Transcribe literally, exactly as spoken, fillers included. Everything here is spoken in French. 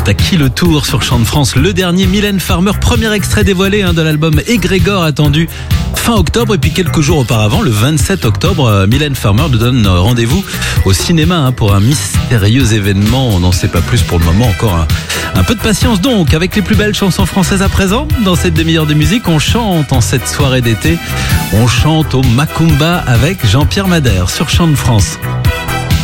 êtes à qui le tour sur Chant de France? Le dernier Mylène Farmer, premier extrait dévoilé hein, de l'album Égrégore attendu fin octobre. Et puis quelques jours auparavant, le vingt-sept octobre, Mylène Farmer nous donne rendez-vous au cinéma hein, pour un mystérieux événement. On n'en sait pas plus pour le moment, encore un, un peu de patience donc. Avec les plus belles chansons françaises à présent, dans cette demi-heure de musique, on chante en cette soirée d'été. On chante au Macumba avec Jean-Pierre Madère sur Chant de France.